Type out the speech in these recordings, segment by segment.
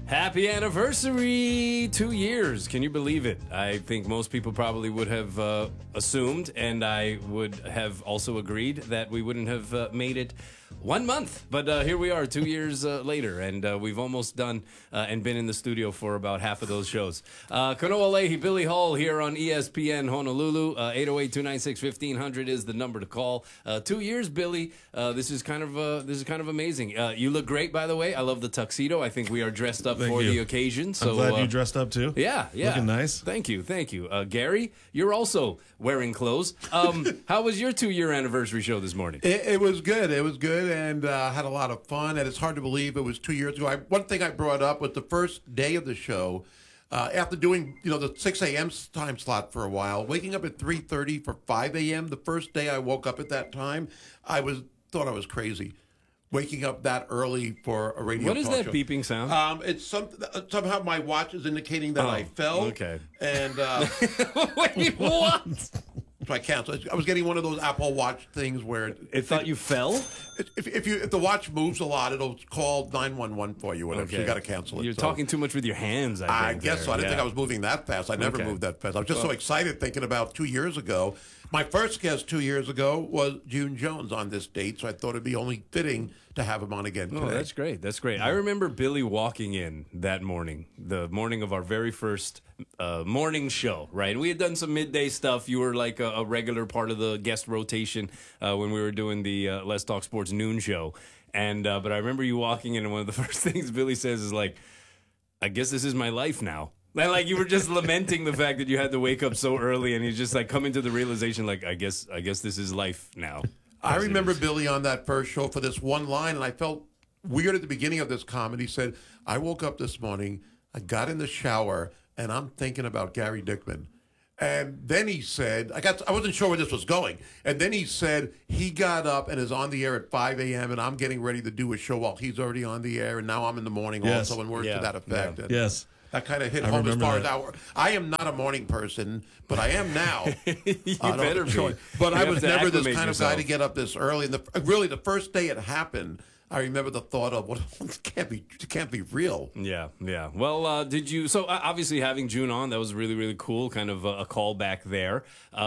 Happy anniversary! 2 years. Can you believe it? I think most people probably would have assumed, and I would have also agreed that we wouldn't have made it 1 month. But here we are 2 years later, and we've almost done and been in the studio for about half of those shows. Kanoa Leahy, Billy Hall here on ESPN Honolulu. 808-296-1500 is the number to call. 2 years, Billy. This is kind of amazing. You look great, by the way. I love the tuxedo. I think we are dressed up for the occasion. So I'm glad you dressed up too. Yeah. Looking nice. Thank you. Gary, you're also wearing clothes. How was your 2-year anniversary show this morning? It was good. It was good, and had a lot of fun. And it's hard to believe it was 2 years ago. One thing I brought up was the first day of the show. After doing the 6 a.m. time slot for a while, waking up at 3:30 for 5 a.m. The first day I woke up at that time, thought I was crazy. Waking up that early for a radio What is that show. beeping sound? It's somehow my watch is indicating that I fell. Okay. And Wait, what? so I canceled. I was getting one of those Apple Watch things where It thought you fell? if the watch moves a lot, it'll call 911 for you. Whatever. So you got to cancel it. You're So talking too much with your hands, I think. guess so. I didn't think I was moving that fast. I never moved that fast. I was just so excited thinking about 2 years ago. My first guest 2 years ago was June Jones on this date, so I thought it'd be only fitting to have him on again today. Oh, that's great. That's great. I remember Billy walking in that morning, the morning of our very first morning show, right? And we had done some midday stuff. You were like a regular part of the guest rotation when we were doing the Let's Talk Sports noon show. And but I remember you walking in, and one of the first things Billy says is like, I guess this is my life now. And like you were just lamenting the fact that you had to wake up so early, and he's just like coming to the realization, like, I guess this is life now. I remember Billy on that first show for this one line, and I felt weird at the beginning of this comment. He said, I woke up this morning, I got in the shower, and I'm thinking about Gary Dickman. And then he said, I wasn't sure where this was going. And then he said he got up and is on the air at 5 a.m. and I'm getting ready to do a show while he's already on the air. And now I'm in the morning also, and words to that effect. And yes. That kind of hit home as far as I am not a morning person, but I am now. You better be. But I was never this acclimate kind yourself. of guy to get up this early. And really, the first day it happened, I remember the thought of, well, it can't be real. Yeah. Well, did you? So obviously having June on, that was really, really cool. Kind of a callback there.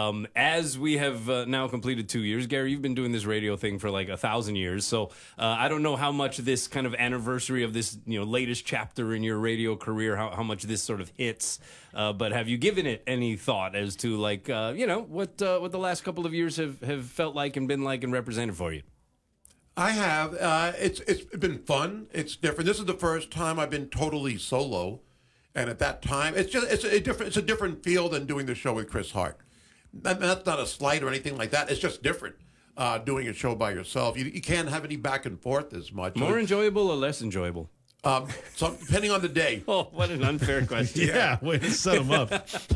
As we have now completed 2 years, Gary, you've been doing this radio thing for like 1,000 years. So I don't know how much this kind of anniversary of this latest chapter in your radio career, how much this sort of hits. But have you given it any thought as to like what the last couple of years have felt like and been like and represented for you? I have. It's been fun. It's different. This is the first time I've been totally solo, and at that time, it's a different feel than doing the show with Chris Hart. That's not a slight or anything like that. It's just different doing a show by yourself. You can't have any back and forth as much. More enjoyable or less enjoyable? So depending on the day. Oh, what an unfair question! Yeah, way to set them up.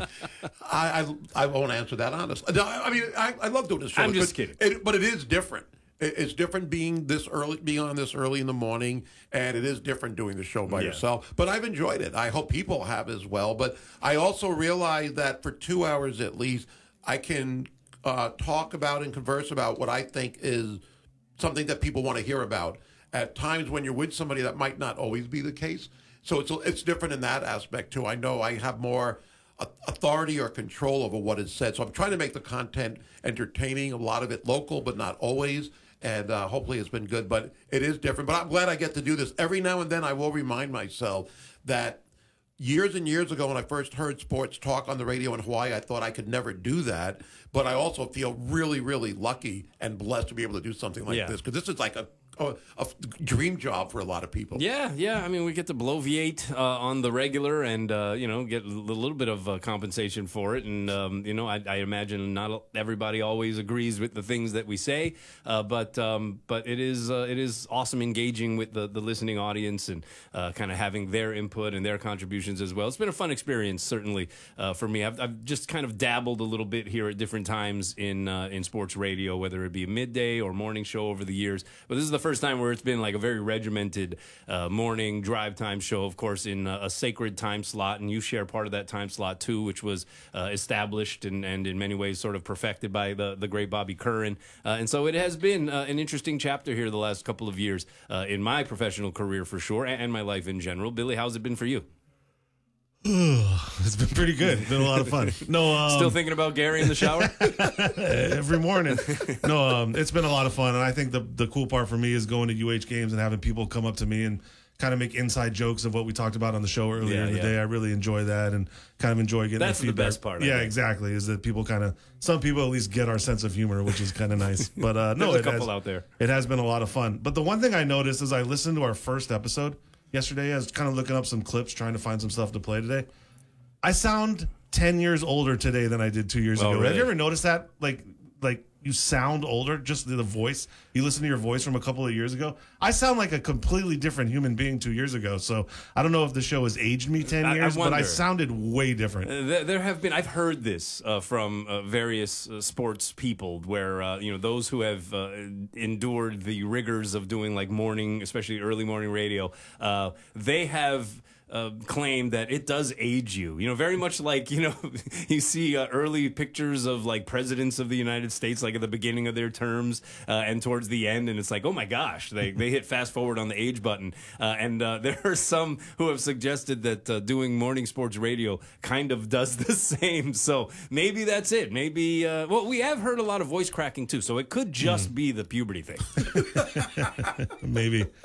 I won't answer that honestly. No, I mean, I love doing this show. I'm just kidding. But it is different. It's different being on this early in the morning, and it is different doing the show by yourself. But I've enjoyed it. I hope people have as well. But I also realize that for 2 hours at least, I can talk about and converse about what I think is something that people want to hear about. At times when you're with somebody, that might not always be the case. So it's different in that aspect too. I know I have more authority or control over what is said. So I'm trying to make the content entertaining, a lot of it local, but not always. And hopefully it's been good, but it is different. But I'm glad I get to do this. Every now and then I will remind myself that years and years ago when I first heard sports talk on the radio in Hawaii, I thought I could never do that. But I also feel really, really lucky and blessed to be able to do something like this. Because this is like a dream job for a lot of people. Yeah. I mean, we get to bloviate on the regular and, get a little bit of compensation for it. And, I imagine not everybody always agrees with the things that we say. But it is awesome engaging with the listening audience and kind of having their input and their contributions as well. It's been a fun experience, certainly, for me. I've just kind of dabbled a little bit here at different times in sports radio, whether it be a midday or morning show over the years. But this is the first time where it's been like a very regimented morning drive time show, of course, in a sacred time slot. And you share part of that time slot, too, which was established and in many ways sort of perfected by the great Bobby Curran. And so it has been an interesting chapter here the last couple of years in my professional career, for sure, and my life in general. Billy, how's it been for you? It's been pretty good. It's been a lot of fun. No, Still thinking about Gary in the shower? every morning. No, it's been a lot of fun, and I think the cool part for me is going to UH games and having people come up to me and kind of make inside jokes of what we talked about on the show earlier in the day. I really enjoy that and kind of enjoy getting That's the feedback. The best part. Yeah, exactly. Is that some people at least get our sense of humor, which is kind of nice. But no, There's a couple out there. It has been a lot of fun. But the one thing I noticed as I listened to our first episode yesterday, I was kind of looking up some clips, trying to find some stuff to play today. I sound 10 years older today than I did 2 years ago. Really? Have you ever noticed that? Like you sound older, just the voice. You listen to your voice from a couple of years ago. I sound like a completely different human being 2 years ago. So I don't know if the show has aged me 10 years, but I sounded way different. There have been, I've heard this from various sports people where, those who have endured the rigors of doing like morning, especially early morning radio, they have claim that it does age you. Very much like, you see early pictures of like presidents of the United States, like at the beginning of their terms and towards the end. And it's like, oh my gosh, they hit fast forward on the age button. And there are some who have suggested that doing morning sports radio kind of does the same. So maybe that's it. Maybe, we have heard a lot of voice cracking too. So it could just be the puberty thing. Maybe.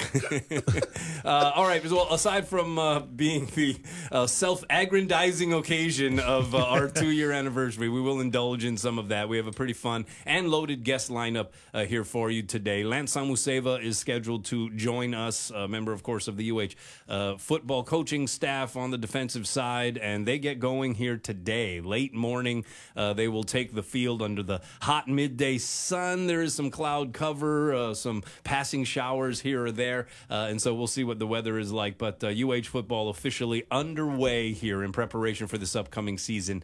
All right. Well, aside from being the self-aggrandizing occasion of our 2-year anniversary, we will indulge in some of that. We have a pretty fun and loaded guest lineup here for you today. Lance Samuseva is scheduled to join us, a member, of course, of the UH football coaching staff on the defensive side, and they get going here today. Late morning, they will take the field under the hot midday sun. There is some cloud cover, some passing showers here or there, and so we'll see what the weather is like. But UH football officially underway here in preparation for this upcoming season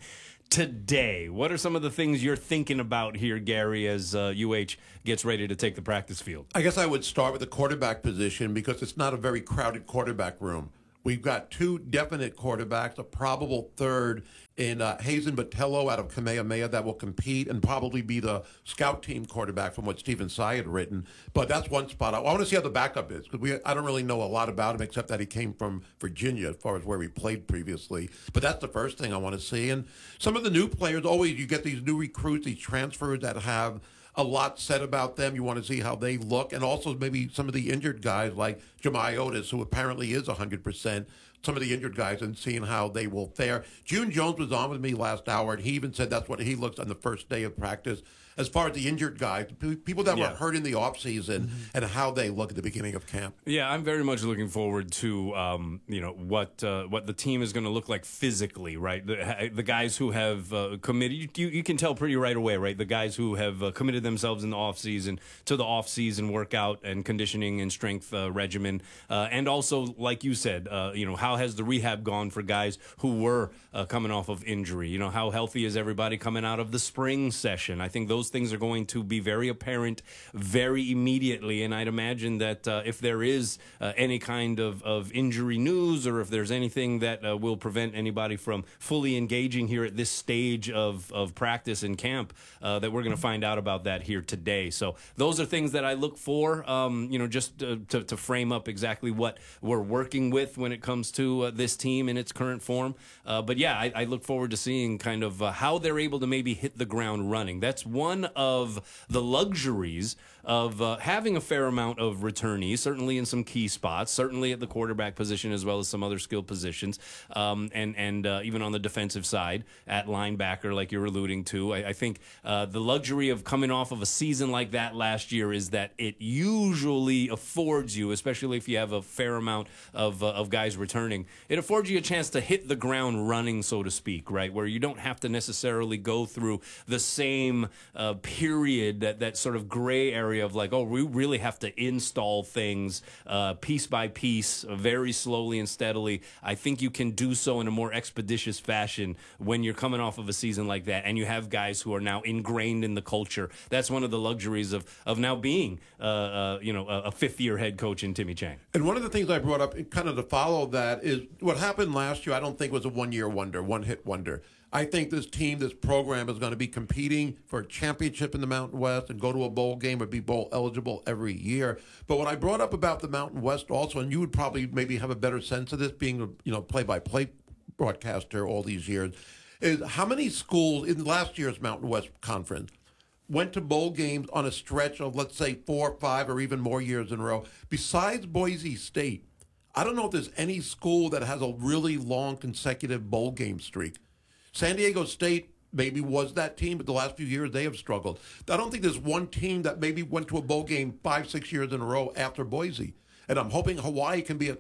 today. What are some of the things you're thinking about here, Gary, as UH gets ready to take the practice field? I guess I would start with the quarterback position because it's not a very crowded quarterback room. We've got two definite quarterbacks, a probable third in Hazen Botello out of Kamehameha that will compete and probably be the scout team quarterback from what Stephen Tsai had written. But that's one spot. I want to see how the backup is because I don't really know a lot about him except that he came from Virginia as far as where he played previously. But that's the first thing I want to see. And some of the new players, always you get these new recruits, these transfers that have a lot said about them. You want to see how they look. And also maybe some of the injured guys like Jemai Otis, who apparently is 100%. Some of the injured guys and seeing how they will fare. June Jones was on with me last hour, and he even said that's what he looks on the first day of practice. As far as the injured guys, people that were hurt in the offseason and how they look at the beginning of camp. Yeah, I'm very much looking forward to what the team is going to look like physically, right? The guys who have committed, you can tell pretty right away, right? The guys who have committed themselves in the offseason to the offseason workout and conditioning and strength regimen. And also, like you said, how has the rehab gone for guys who were coming off of injury? How healthy is everybody coming out of the spring session? I think those things are going to be very apparent very immediately, and I'd imagine that if there is any kind of injury news or if there's anything that will prevent anybody from fully engaging here at this stage of practice and camp, that we're going to find out about that here today. So those are things that I look for, just to frame up exactly what we're working with when it comes to this team in its current form. But yeah, I look forward to seeing kind of how they're able to maybe hit the ground running. That's one of the luxuries of having a fair amount of returnees, certainly in some key spots, certainly at the quarterback position as well as some other skill positions, and even on the defensive side at linebacker, like you're alluding to. I think the luxury of coming off of a season like that last year is that it usually affords you, especially if you have a fair amount of guys returning, it affords you a chance to hit the ground running, so to speak, right, where you don't have to necessarily go through the same period, that sort of gray area of like, oh, we really have to install things piece by piece, very slowly and steadily. I think you can do so in a more expeditious fashion when you're coming off of a season like that, and you have guys who are now ingrained in the culture. That's one of the luxuries of now being, a fifth-year head coach in Timmy Chang. And one of the things I brought up, kind of to follow that, is what happened last year. I don't think was a one-year wonder, one-hit wonder. I think this team, this program is going to be competing for a championship in the Mountain West and go to a bowl game or be bowl eligible every year. But what I brought up about the Mountain West also, and you would probably maybe have a better sense of this being a play-by-play broadcaster all these years, is how many schools in last year's Mountain West Conference went to bowl games on a stretch of, let's say, 4, 5, or even more years in a row. Besides Boise State, I don't know if there's any school that has a really long consecutive bowl game streak. San Diego State maybe was that team, but the last few years they have struggled. I don't think there's one team that maybe went to a bowl game 5, 6 years in a row after Boise. And I'm hoping Hawaii can be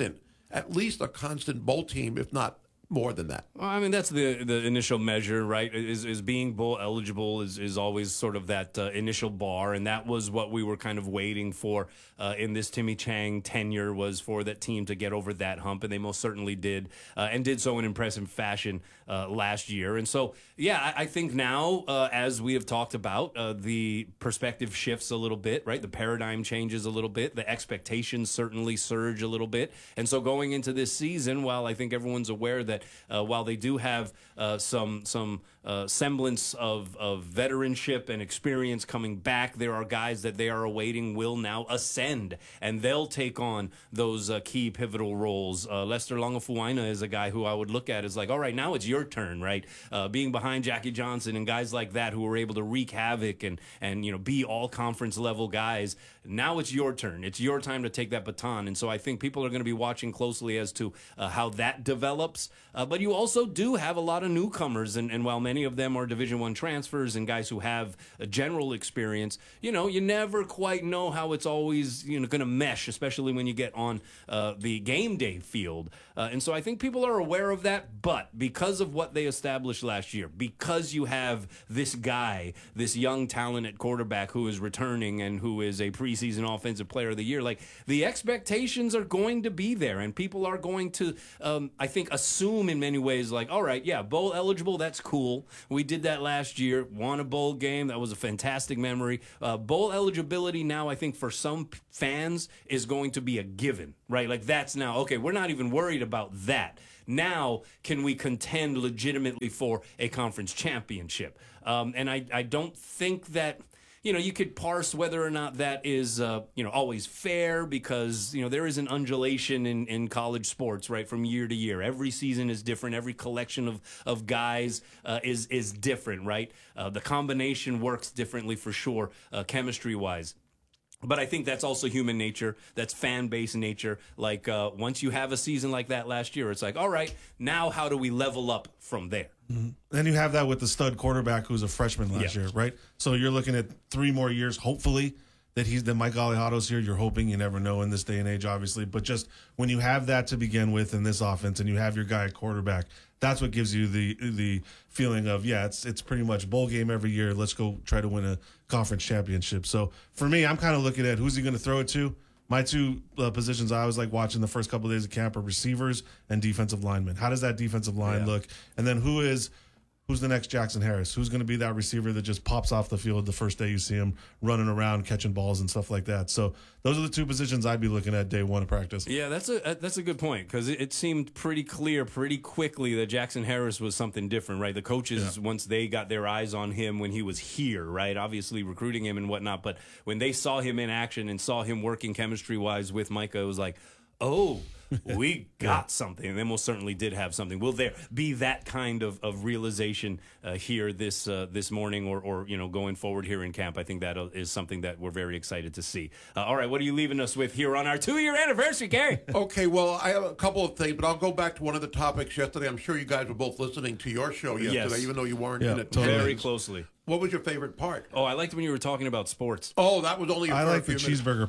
at least a constant bowl team, if not more than that. Well, I mean, that's the initial measure, right? Is being bowl eligible is always sort of that initial bar, and that was what we were kind of waiting for in this Timmy Chang tenure, was for that team to get over that hump, and they most certainly did, and did so in impressive fashion last year. And so, yeah, I think now, as we have talked about, the perspective shifts a little bit, right? The paradigm changes a little bit. The expectations certainly surge a little bit. And so going into this season, while I think everyone's aware that while they do have some semblance of veteranship and experience coming back, there are guys that they are awaiting will now ascend, and they'll take on those key pivotal roles. Lester Longafuaina is a guy who I would look at as like, all right, now it's your turn, right? Being behind Jackie Johnson and guys like that who were able to wreak havoc and be all conference level guys. Now it's your turn. It's your time to take that baton. And so I think people are going to be watching closely as to how that develops. But you also do have a lot of newcomers, and while many of them are Division I transfers and guys who have a general experience, you never quite know how it's always going to mesh, especially when you get on the game day field. And so I think people are aware of that, but because of what they established last year, because you have this guy, this young talent at quarterback who is returning and who is a preseason offensive player of the year, like the expectations are going to be there, and people are going to, I think, assume in many ways like, all right, yeah, bowl eligible, that's cool. We did that last year, won a bowl game. That was a fantastic memory. Bowl eligibility now, I think, for some fans is going to be a given, right? Like that's now, okay, we're not even worried about that. Now, can we contend legitimately for a conference championship? And I don't think that, you could parse whether or not that is, always fair, because, there is an undulation in college sports, right, from year to year. Every season is different. Every collection of guys is different, right? The combination works differently for sure, chemistry-wise. But I think that's also human nature. That's fan base nature. Like once you have a season like that last year, it's like, all right, now how do we level up from there? Mm-hmm. Then you have that with the stud quarterback who's a freshman last year, right? So you're looking at 3 more years, hopefully, that Mike Alijado's here. You're hoping, you never know in this day and age, obviously. But just when you have that to begin with in this offense and you have your guy at quarterback, that's what gives you the feeling of, it's pretty much bowl game every year. Let's go try to win a conference championship. So for me, I'm kind of looking at who's he going to throw it to. My 2 positions I always like watching the first couple of days of camp are receivers and defensive linemen. How does that defensive line look? And then who's the next Jackson Harris? Who's going to be that receiver that just pops off the field the first day you see him running around, catching balls and stuff like that? So those are the 2 positions I'd be looking at day 1 of practice. Yeah, that's a good point, because it seemed pretty clear pretty quickly that Jackson Harris was something different, right? The coaches, once they got their eyes on him when he was here, right, obviously recruiting him and whatnot, but when they saw him in action and saw him working chemistry-wise with Micah, it was like, oh, we got something, and they most certainly did have something. Will there be that kind of realization here this morning or going forward here in camp? I think that is something that we're very excited to see. All right, what are you leaving us with here on our 2-year anniversary, Gary? Okay, well, I have a couple of things, but I'll go back to one of the topics yesterday. I'm sure you guys were both listening to your show yesterday, even though you weren't in it. Totally. Very closely. What was your favorite part? Oh, I liked when you were talking about sports. Oh, that was only I like the cheeseburger part.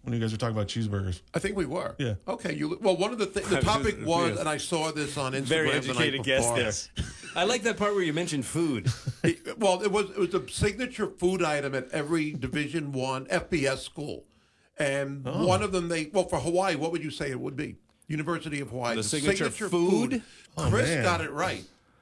when you guys were talking about cheeseburgers. I think we were. Yeah. Okay. Well, one of the topic was, and I saw this on Instagram Very the night educated guess before. there. I like that part where you mentioned food. It was a signature food item at every Division I FBS school, and one of them for Hawaii, what would you say it would be? University of Hawaii. The signature food? Oh, Chris man. got it right.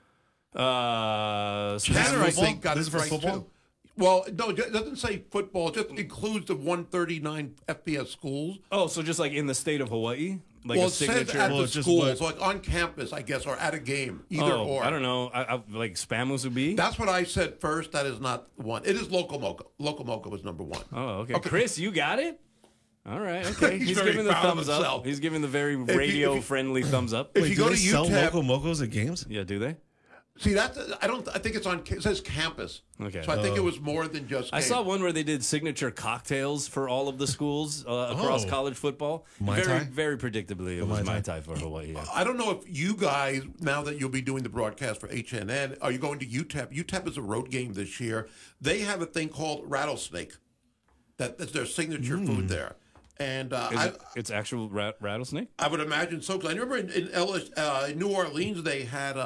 Specific- Tanner, I think, got This it is for right football? too. Well, no, it doesn't say football. It just includes the 139 FBS schools. Oh, so just like in the state of Hawaii? Like Well, a it says signature? at the it's just schools, what- like on campus, I guess, or at a game, either or. I don't know. Like Spam Musubi? That's what I said first. That is not one. It is Loco Moco. Loco Moco was number one. Oh, okay. Chris, you got it? All right, okay. He's He's very giving the proud of thumbs up. himself. He's giving the very you- radio-friendly thumbs up. If Wait, you do go they to sell UTEP, Loco Mocos at games? Yeah, do they? see that I think it's on. It says campus. Okay. So I think it was more than just. I game. saw one where they did signature cocktails for all of the schools across Oh. college football. Mai very, Tai? very predictably, it was Mai Mai Tai? Tai for Hawaii. Yeah. I don't know if you guys, now that you'll be doing the broadcast for HNN, are you going to UTEP? UTEP is a road game this year. They have a thing called rattlesnake. That's their signature food there. And It's actual rattlesnake? I would imagine so. Because I remember in New Orleans they had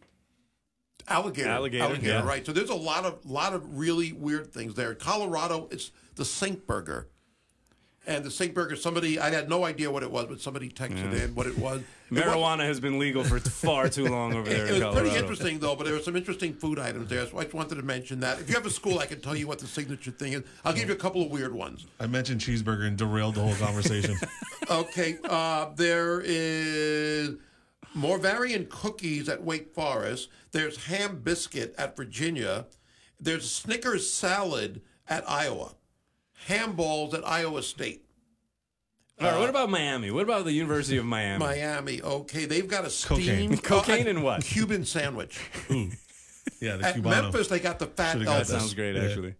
alligator. Alligator, yeah. Right. So there's a lot of really weird things there. Colorado, it's the Sink Burger. And the Sink Burger, I had no idea what it was, but somebody texted in what it was. Marijuana has been legal for far too long over there It in was Colorado. pretty interesting, though, but there were some interesting food items there, so I just wanted to mention that. If you have a school, I can tell you what the signature thing is. I'll give you a couple of weird ones. I mentioned cheeseburger and derailed the whole conversation. Okay, there is Morvarian cookies at Wake Forest. There's ham biscuit at Virginia. There's Snickers salad at Iowa. Ham balls at Iowa State. All right, what about Miami? What about the University of Miami? Miami, okay. They've got a Cocaine. steamed... Cocaine and what? Cuban sandwich. Yeah, the At Cubano. Memphis, they got the Fat Should've got Elvis. That sounds great, Yeah. actually.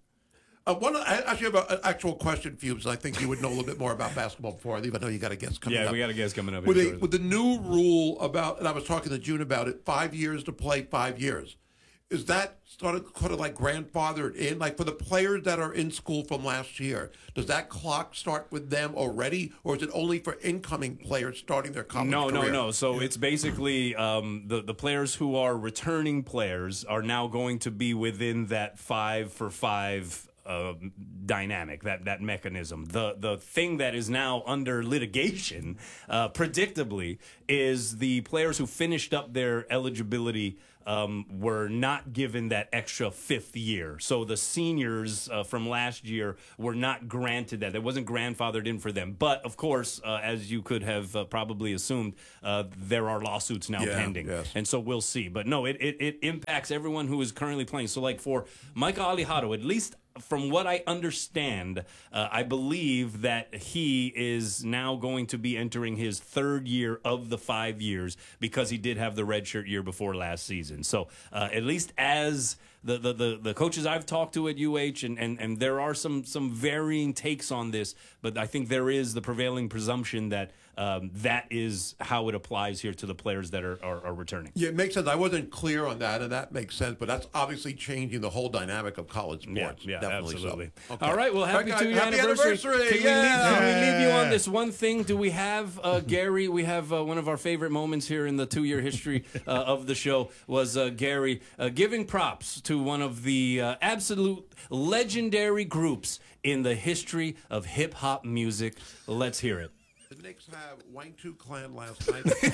I actually have an actual question for you, because I think you would know a little bit more about basketball before I leave. I know you got a guest coming up. Yeah, we got a guest coming up. With, here with the new rule about, and I was talking to June about it, 5 years to play 5 years. Is that sort of like grandfathered in? Like for the players that are in school from last year, does that clock start with them already, or is it only for incoming players starting their college career? No. So it's basically the players who are returning players are now going to be within that 5-for-5 dynamic, that mechanism. The thing that is now under litigation, predictably, is the players who finished up their eligibility were not given that extra fifth year. So the seniors from last year were not granted that. It wasn't grandfathered in for them. But, of course, as you could have probably assumed, there are lawsuits now pending. Yes. And so we'll see. But, no, it impacts everyone who is currently playing. So, like, for Micah Alejado, at least from what I understand, I believe that he is now going to be entering his third year of the 5 years because he did have the redshirt year before last season. So at least as the coaches I've talked to at UH, and there are some varying takes on this, but I think there is the prevailing presumption that that is how it applies here to the players that are returning. Yeah, it makes sense. I wasn't clear on that, and that makes sense. But that's obviously changing the whole dynamic of college sports. Yeah, definitely absolutely. So. Okay. All right, well, happy All right, 2-year happy anniversary. Can Yeah. we leave you on this one thing? Do we have, Gary, we have one of our favorite moments here in the 2-year history of the show was Gary giving props to one of the absolute legendary groups in the history of hip-hop music. Let's hear it. The Knicks have Wang Tu Clan last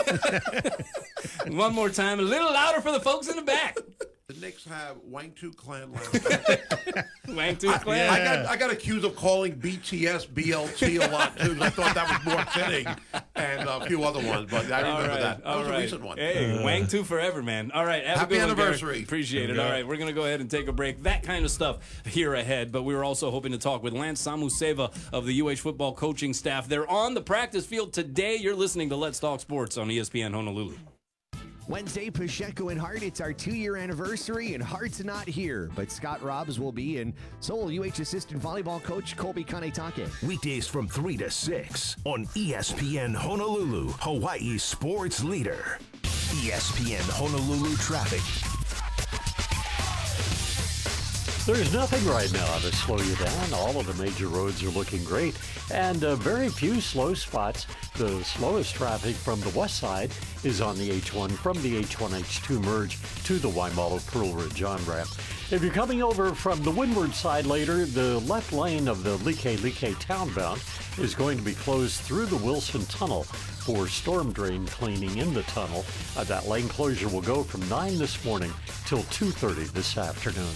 night. One more time, a little louder for the folks in the back. The Knicks have Wang Tu Clan last night. Wang Tu Clan. I got accused of calling BTS BLT a lot too. I thought that was more fitting, and a few other ones, but I remember that. That was a recent one. Hey, Wang Tu forever, man. All right, have Happy a good one, Gary. anniversary. Appreciate it. All right, we're gonna go ahead and take a break. That kind of stuff here ahead, but we were also hoping to talk with Lance Samuseva of the UH football coaching staff. They're on the practice field today. You're listening to Let's Talk Sports on ESPN Honolulu. Wednesday, Pacheco and Hart. It's our 2-year anniversary, and Hart's not here, but Scott Robbs will be, and so will UH assistant volleyball coach Colby Kanetake. Weekdays from 3 to 6 on ESPN Honolulu, Hawaii's sports leader. ESPN Honolulu traffic. There's nothing right now to slow you down. All of the major roads are looking great, and very few slow spots. The slowest traffic from the west side is on the H1 from the H1-H2 merge to the Waimalu Pearl Ridge on-ramp. If you're coming over from the windward side later, the left lane of the Like townbound is going to be closed through the Wilson Tunnel for storm drain cleaning in the tunnel. That lane closure will go from 9 this morning till 2:30 this afternoon.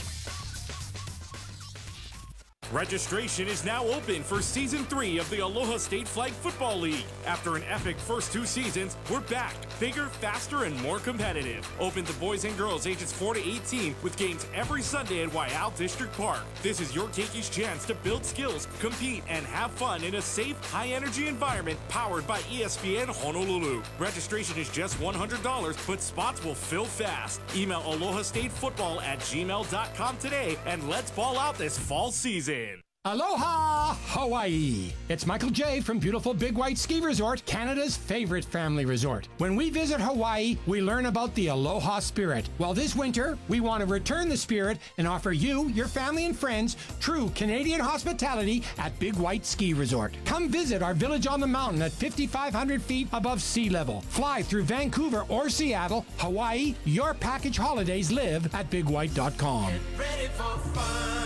Registration is now open for Season 3 of the Aloha State Flag Football League. After an epic first 2 seasons, we're back, bigger, faster, and more competitive. Open to boys and girls ages 4 to 18 with games every Sunday at Waiau District Park. This is your Yankees' chance to build skills, compete, and have fun in a safe, high-energy environment powered by ESPN Honolulu. Registration is just $100, but spots will fill fast. Email alohastatefootball@gmail.com today, and let's ball out this fall season. Aloha, Hawaii. It's Michael J. from beautiful Big White Ski Resort, Canada's favorite family resort. When we visit Hawaii, we learn about the Aloha spirit. Well, this winter, we want to return the spirit and offer you, your family, and friends true Canadian hospitality at Big White Ski Resort. Come visit our village on the mountain at 5,500 feet above sea level. Fly through Vancouver or Seattle, Hawaii. Your package holidays live at bigwhite.com. Get ready for fun.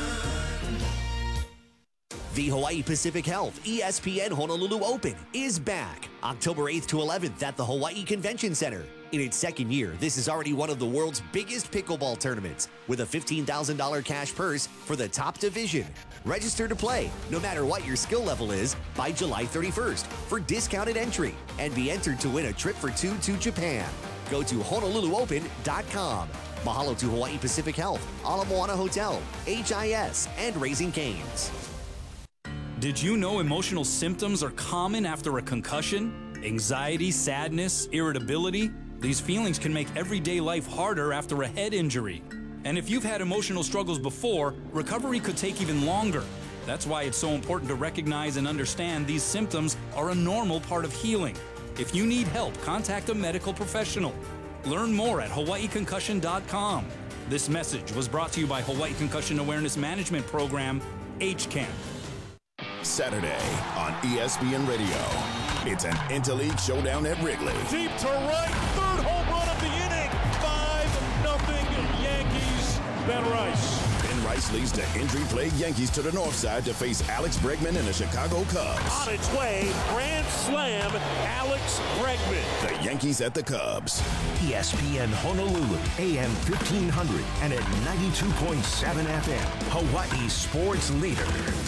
The Hawaii Pacific Health ESPN Honolulu Open is back October 8th to 11th at the Hawaii Convention Center. In its second year, this is already one of the world's biggest pickleball tournaments with a $15,000 cash purse for the top division. Register to play, no matter what your skill level is, by July 31st for discounted entry and be entered to win a trip for 2 to Japan. Go to HonoluluOpen.com. Mahalo to Hawaii Pacific Health, Ala Moana Hotel, HIS, and Raising Cane's. Did you know emotional symptoms are common after a concussion? Anxiety, sadness, irritability? These feelings can make everyday life harder after a head injury. And if you've had emotional struggles before, recovery could take even longer. That's why it's so important to recognize and understand these symptoms are a normal part of healing. If you need help, contact a medical professional. Learn more at hawaiiconcussion.com. This message was brought to you by Hawaii Concussion Awareness Management Program, HCAM. Saturday on ESPN Radio. It's an interleague showdown at Wrigley. Deep to right, third home run of the inning. 5-0 Yankees. Ben Rice. Ben Rice leads the injury-plagued Yankees to the north side to face Alex Bregman and the Chicago Cubs. On its way, grand slam, Alex Bregman. The Yankees at the Cubs. ESPN Honolulu, AM 1500 and at 92.7 FM. Hawaii sports leader.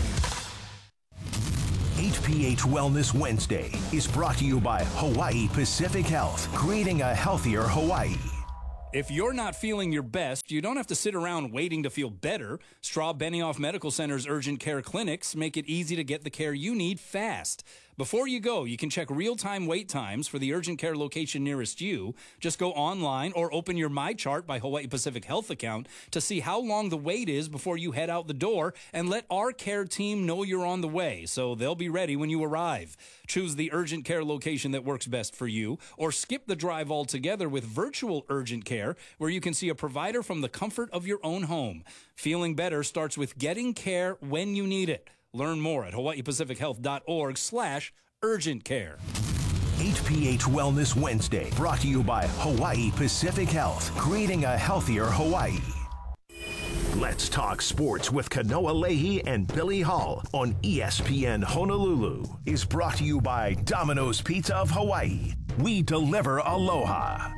HPH Wellness Wednesday is brought to you by Hawaii Pacific Health, creating a healthier Hawaii. If you're not feeling your best, you don't have to sit around waiting to feel better. Straub Benioff Medical Center's urgent care clinics make it easy to get the care you need fast. Before you go, you can check real-time wait times for the urgent care location nearest you. Just go online or open your MyChart by Hawaii Pacific Health account to see how long the wait is before you head out the door, and let our care team know you're on the way, so they'll be ready when you arrive. Choose the urgent care location that works best for you, or skip the drive altogether with virtual urgent care, where you can see a provider from the comfort of your own home. Feeling better starts with getting care when you need it. Learn more at hawaiipacifichealth.org/urgent care. HPH Wellness Wednesday, brought to you by Hawaii Pacific Health, creating a healthier Hawaii. Let's talk sports with Kanoa Leahy and Billy Hall on ESPN Honolulu is brought to you by Domino's Pizza of Hawaii. We deliver aloha.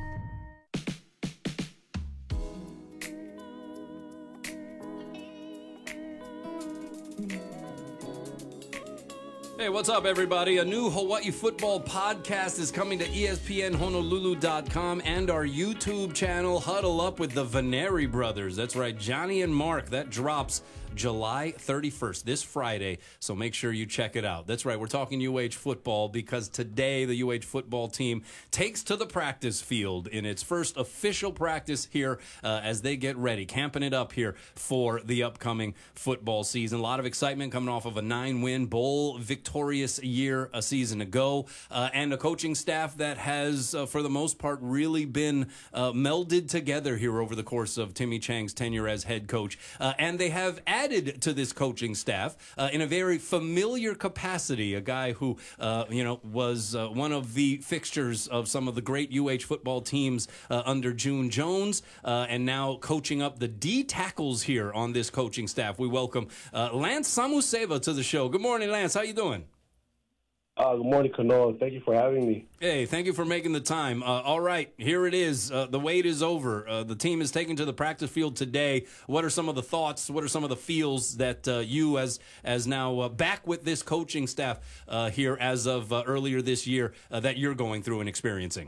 Hey, what's up, everybody? A new Hawaii football podcast is coming to ESPNHonolulu.com and our YouTube channel, Huddle Up with the Veneri Brothers. That's right, Johnny and Mark. That drops July 31st, this Friday, so make sure you check it out. That's right, we're talking UH football because today the UH football team takes to the practice field in its first official practice here as they get ready, camping it up here for the upcoming football season. A lot of excitement coming off of a 9-win bowl victorious year a season ago, and a coaching staff that has, for the most part, really been melded together here over the course of Timmy Chang's tenure as head coach. And they have added to this coaching staff in a very familiar capacity, a guy who, was one of the fixtures of some of the great UH football teams under June Jones, and now coaching up the D tackles here on this coaching staff. We welcome Lance Samuseva to the show. Good morning, Lance. How you doing? Good morning, Kanoa. Thank you for having me. Hey, thank you for making the time. All right, here it is. The wait is over. The team is taken to the practice field today. What are some of the thoughts? What are some of the feels that you, as now back with this coaching staff here as of earlier this year, that you're going through and experiencing?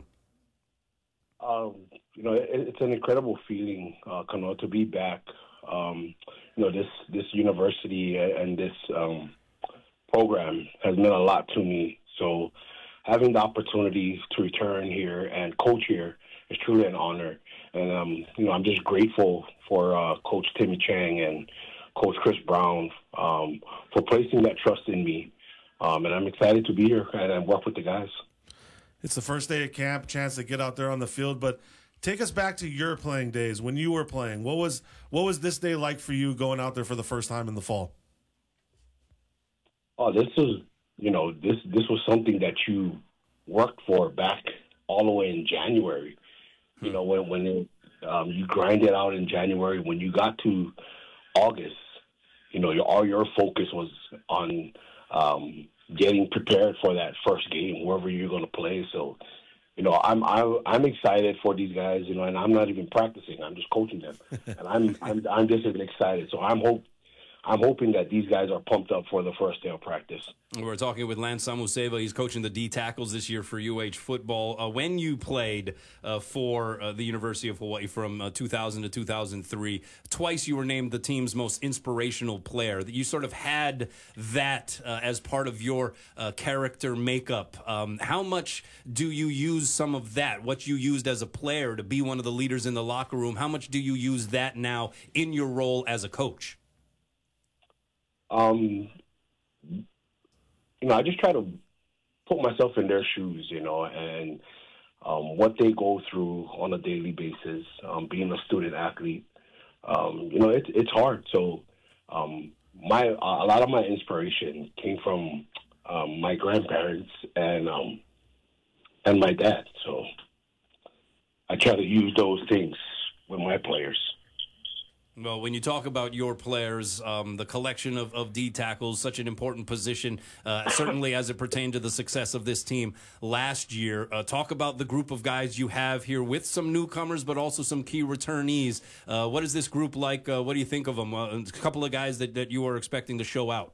It's an incredible feeling, Kanoa, to be back. This university and this program has meant a lot to me. So having the opportunity to return here and coach here is truly an honor. And, I'm just grateful for Coach Timmy Chang and Coach Chris Brown for placing that trust in me. And I'm excited to be here and work with the guys. It's the first day of camp, chance to get out there on the field. But take us back to your playing days when you were playing. What was this day like for you going out there for the first time in the fall? Oh, this was something that you worked for back all the way in January. When you grind it out in January. When you got to August, all your focus was on getting prepared for that first game, wherever you're going to play. So, I'm excited for these guys. And I'm not even practicing. I'm just coaching them, and I'm just excited. So I'm hoping that these guys are pumped up for the first day of practice. We're talking with Lance Samuseva. He's coaching the D tackles this year for UH football. When you played for the University of Hawaii from 2000 to 2003, twice you were named the team's most inspirational player. That you sort of had that as part of your character makeup. How much do you use some of that, what you used as a player to be one of the leaders in the locker room? How much do you use that now in your role as a coach? I just try to put myself in their shoes, and what they go through on a daily basis, being a student athlete. It's hard. So a lot of my inspiration came from my grandparents and my dad. So I try to use those things with my players. Well, when you talk about your players, the collection of D tackles, such an important position, certainly as it pertained to the success of this team last year. Talk about the group of guys you have here with some newcomers, but also some key returnees. What is this group like? What do you think of them? A couple of guys that you are expecting to show out.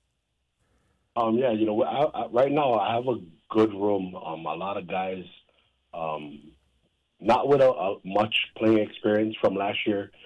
Right now I have a good room. A lot of guys, not with much playing experience from last year,